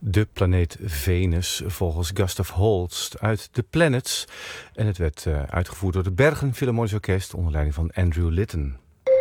De planeet Venus, volgens Gustav Holst uit The Planets. En het werd uitgevoerd door de Bergen Philharmonisch Orkest onder leiding van Andrew Litton.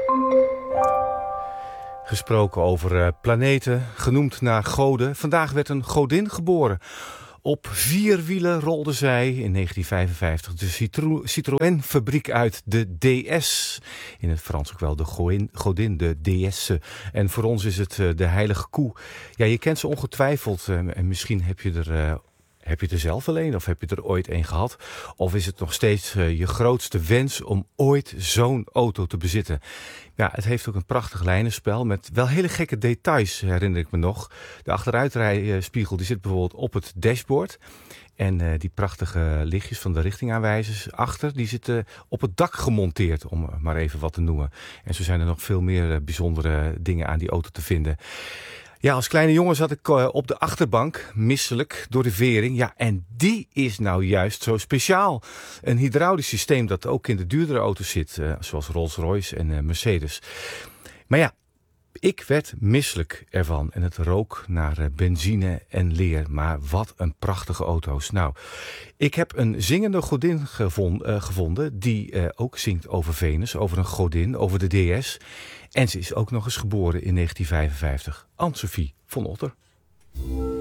Gesproken over planeten, genoemd naar goden. Vandaag werd een godin geboren. Op 4 wielen rolde zij in 1955 de Citroën-fabriek uit, de DS. In het Frans ook wel de godin, de déesse. En voor ons is het de heilige koe. Ja, je kent ze ongetwijfeld en misschien heb je er zelf wel een of heb je er ooit een gehad? Of is het nog steeds je grootste wens om ooit zo'n auto te bezitten? Ja, het heeft ook een prachtig lijnenspel met wel hele gekke details, herinner ik me nog. De achteruitrijspiegel die zit bijvoorbeeld op het dashboard. En die prachtige lichtjes van de richtingaanwijzers achter, die zitten op het dak gemonteerd, om maar even wat te noemen. En zo zijn er nog veel meer bijzondere dingen aan die auto te vinden. Ja, als kleine jongen zat ik op de achterbank, misselijk door de vering. Ja, en die is nou juist zo speciaal. Een hydraulisch systeem dat ook in de duurdere auto's zit, zoals Rolls-Royce en Mercedes. Maar ja, ik werd misselijk ervan en het rook naar benzine en leer. Maar wat een prachtige auto's. Nou, ik heb een zingende godin gevonden die ook zingt over Venus, over een godin, over de DS. En ze is ook nog eens geboren in 1955. Anne-Sophie von Otter.